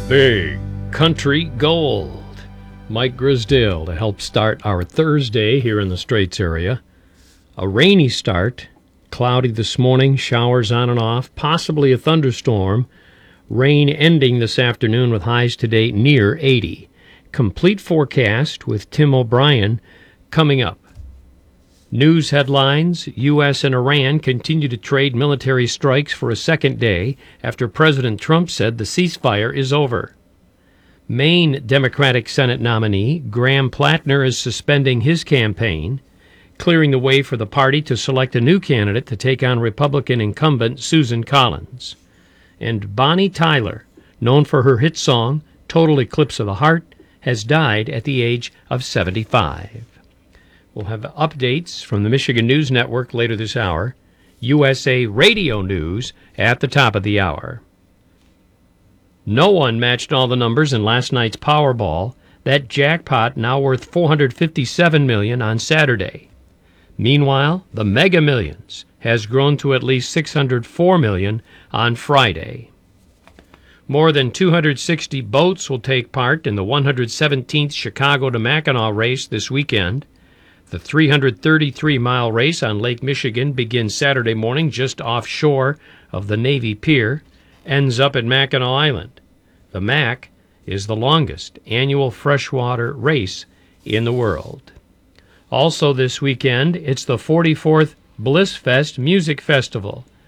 Big Country Gold. Mike Grisdale to help start our Thursday here in the Straits area. A rainy start, cloudy this morning, showers on and off, possibly a thunderstorm. Rain ending this afternoon with highs today near 80. Complete forecast with Tim O'Brien coming up. News headlines: U.S. and Iran continue to trade military strikes for a second day after President Trump said the ceasefire is over. Maine Democratic Senate nominee Graham Plattner is suspending his campaign, clearing the way for the party to select a new candidate to take on Republican incumbent Susan Collins. And Bonnie Tyler, known for her hit song Total Eclipse of the Heart, has died at the age of 75. We'll have updates from the Michigan News Network later this hour. USA Radio News at the top of the hour. No one matched all the numbers in last night's Powerball. That jackpot now worth $457 million on Saturday. Meanwhile, the Mega Millions has grown to at least $604 million on Friday. More than 260 boats will take part in the 117th Chicago to Mackinac race this weekend. The 333-mile race on Lake Michigan begins Saturday morning just offshore of the Navy Pier, ends up at Mackinac Island. The Mac is the longest annual freshwater race in the world. Also this weekend, it's the 44th Bliss Fest Music Festival.